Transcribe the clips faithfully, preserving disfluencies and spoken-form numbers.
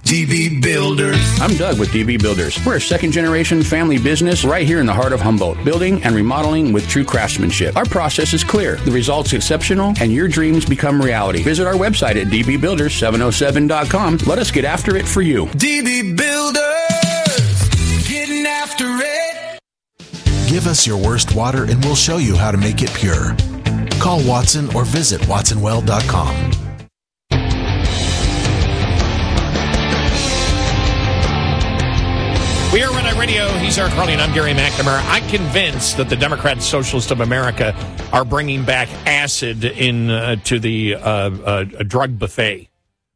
D B Builders. I'm Doug with D B Builders. We're a second-generation family business right here in the heart of Humboldt, building and remodeling with true craftsmanship. Our process is clear, the results exceptional, and your dreams become reality. Visit our website at d b builders seven oh seven dot com. Let us get after it for you. D B Builders, getting after it. Give us your worst water and we'll show you how to make it pure. Call Watson or visit watson well dot com. We are Red Eye Radio. He's Eric Carly, and I'm Gary McNamara. I'm convinced that the Democrat Socialists of America are bringing back acid in uh, to the uh, uh, drug buffet.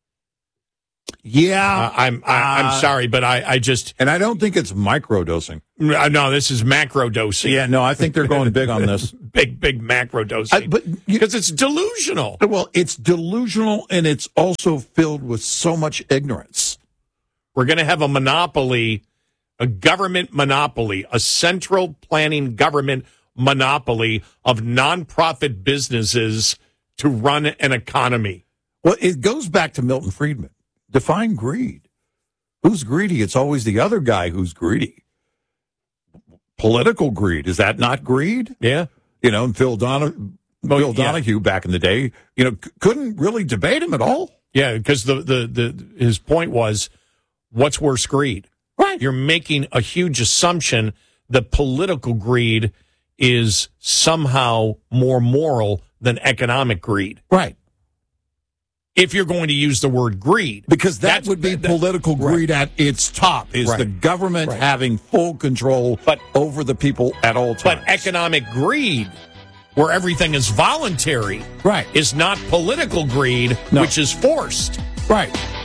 Yeah, uh, I'm I, I'm uh, sorry, but I, I just and I don't think it's microdosing. Uh, no, this is macro dosing. Yeah, no, I think they're going big on this. big, big macro dosing. I, but because it's delusional. Well, it's delusional, and it's also filled with so much ignorance. We're going to have a monopoly. A government monopoly, a central planning government monopoly of nonprofit businesses to run an economy. Well, it goes back to Milton Friedman. Define greed. Who's greedy? It's always the other guy who's greedy. Political greed. Is that not greed? Yeah. You know, and Phil, Don- well, Phil yeah. Donahue back in the day, you know, c- couldn't really debate him at all. Yeah, because the, the, the his point was, what's worse, greed? Right. You're making a huge assumption that political greed is somehow more moral than economic greed. Right. If you're going to use the word greed. Because that That's, would be that, political greed right. at its top, is right. the government right. having full control but, over the people at all times. But economic greed, where everything is voluntary, right. is not political greed, no. which is forced. Right.